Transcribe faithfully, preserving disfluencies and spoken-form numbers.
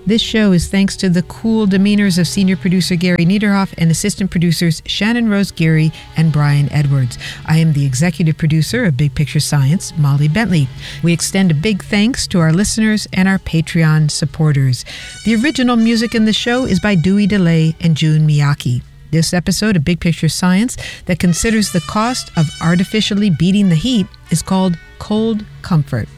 This show is thanks to the cool demeanors of senior producer Gary Niederhoff and assistant producers Shannon Rose Geary and Brian Edwards. I am the executive producer of Big Picture Science, Molly Bentley. We extend a big thanks to our listeners and our Patreon supporters. The original music in the show is by Dewey DeLay and Jun Miyake. This episode of Big Picture Science that considers the cost of artificially beating the heat is called Cold Comfort.